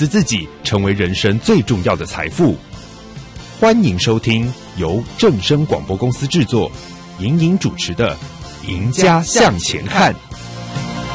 资自己成为人生最重要的财富。欢迎收听由正声广播公司制作、莹莹主持的《赢家向前看》。